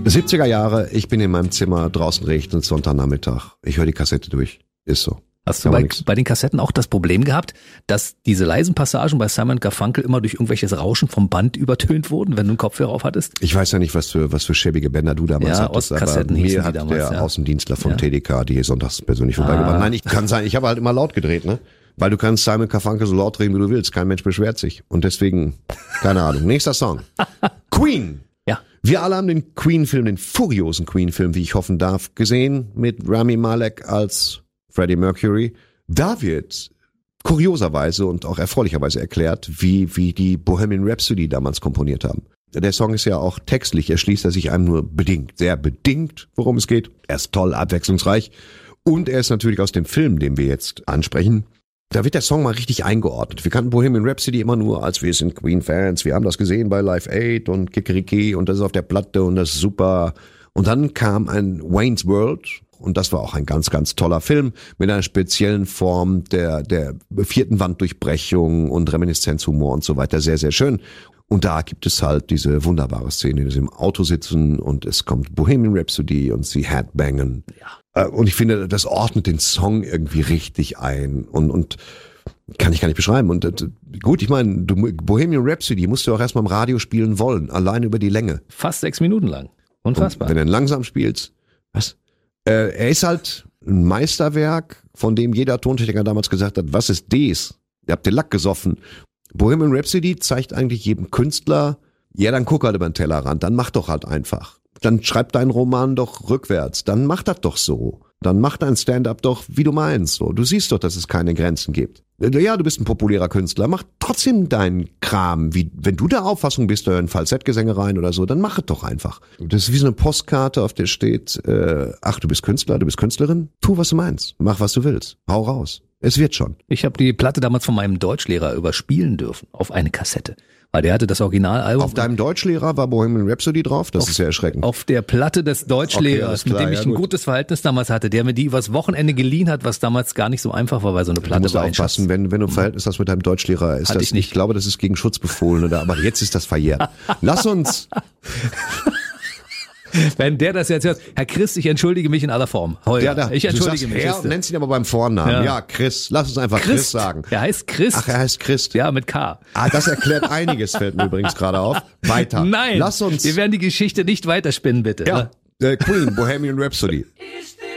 70er Jahre, ich bin in meinem Zimmer, draußen regnet, Sonntagnachmittag. Ich höre die Kassette durch. Ist so. Hast du bei den Kassetten auch das Problem gehabt, dass diese leisen Passagen bei Simon & Garfunkel immer durch irgendwelches Rauschen vom Band übertönt wurden, wenn du einen Kopfhörer auf hattest? Ich weiß ja nicht, was für schäbige Bänder du damals hattest, aber mir hat damals, der Außendienstler von TDK die hier sonntags persönlich vorbeigebracht. Nein, ich habe halt immer laut gedreht, ne? Weil du kannst Simon & Garfunkel so laut drehen, wie du willst. Kein Mensch beschwert sich. Und deswegen, keine Ahnung. Nächster Song. Queen. Ja. Wir alle haben den Queen-Film, den furiosen Queen-Film, wie ich hoffen darf, gesehen, mit Rami Malek als Freddie Mercury. Da wird kurioserweise und auch erfreulicherweise erklärt, wie die Bohemian Rhapsody damals komponiert haben. Der Song ist ja auch textlich, erschließt er sich einem nur bedingt, sehr bedingt, worum es geht. Er ist toll, abwechslungsreich und er ist natürlich aus dem Film, den wir jetzt ansprechen. Da wird der Song mal richtig eingeordnet. Wir kannten Bohemian Rhapsody immer nur als wir sind Queen-Fans, wir haben das gesehen bei Live Aid und Kikeriki und das ist auf der Platte und das ist super. Und dann kam ein Wayne's World und das war auch ein ganz, ganz toller Film mit einer speziellen Form der vierten Wanddurchbrechung und Reminiszenzhumor und so weiter. Sehr, sehr schön. Und da gibt es halt diese wunderbare Szene, dass sie im Auto sitzen und es kommt Bohemian Rhapsody und sie headbangen. Ja. Und ich finde, das ordnet den Song irgendwie richtig ein und kann ich gar nicht beschreiben. Und gut, ich meine, Bohemian Rhapsody musst du auch erstmal im Radio spielen wollen, allein über die Länge. Fast 6 Minuten lang. Unfassbar. Und wenn du ihn langsam spielst, was? Er ist halt ein Meisterwerk, von dem jeder Tontechniker damals gesagt hat, was ist das? Ihr habt den Lack gesoffen. Bohemian Rhapsody zeigt eigentlich jedem Künstler, ja, dann guck halt über den Tellerrand, dann mach doch halt einfach. Dann schreib deinen Roman doch rückwärts, dann mach das doch so. Dann mach dein Stand-up doch, wie du meinst. So, du siehst doch, dass es keine Grenzen gibt. Ja, du bist ein populärer Künstler, mach trotzdem deinen Kram. Wenn du der Auffassung bist, da hören Falsettgesänge rein oder so, dann mach es doch einfach. Das ist wie so eine Postkarte, auf der steht, ach, du bist Künstler, du bist Künstlerin, tu, was du meinst. Mach, was du willst. Hau raus. Es wird schon. Ich habe die Platte damals von meinem Deutschlehrer überspielen dürfen auf eine Kassette. Weil der hatte das Originalalbum. Auf deinem Deutschlehrer war Bohemian Rhapsody drauf? Das ist ja erschreckend. Auf der Platte des Deutschlehrers, mit dem ich ein gutes Verhältnis damals hatte, der mir die übers Wochenende geliehen hat, was damals gar nicht so einfach war, weil so eine Platte war. Du musst aufpassen, wenn du ein Verhältnis hast mit deinem Deutschlehrer, ist das, ich glaube, das ist gegen Schutz befohlen, oder? Aber jetzt ist das verjährt. Lass uns... Wenn der das jetzt hört, Herr Christ, ich entschuldige mich in aller Form. Ich entschuldige mich. Herr, nennst ihn aber beim Vornamen. Ja, Chris. Lass uns einfach Chris sagen. Er heißt Christ. Ach, er heißt Christ. Ja, mit K. Das erklärt einiges, fällt mir übrigens gerade auf. Weiter. Nein, lass uns. Wir werden die Geschichte nicht weiterspinnen, bitte. Ja, Queen, Bohemian Rhapsody.